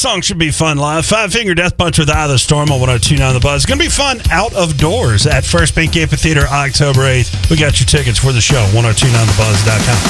song should be fun live. Five Finger Death Punch with Eye of the Storm on 102.9 The Buzz. It's going to be fun out of doors at First Pink Amphitheater October 8th. We got your tickets for the show, 1029thebuzz.com.